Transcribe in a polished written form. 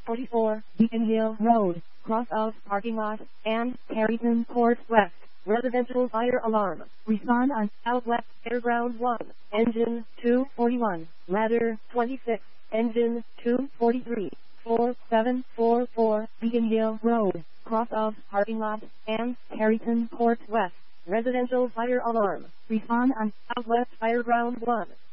44, Beacon Hill Road, cross of parking lot, and Carrington Court West. Residential fire alarm. Respond on Southwest Fairground 1, engine 241, ladder 26, engine 243, 4744, Beacon Hill Road, cross of parking lot, and Carrington Court West. Residential fire alarm. Respond on Southwest Fairground 1.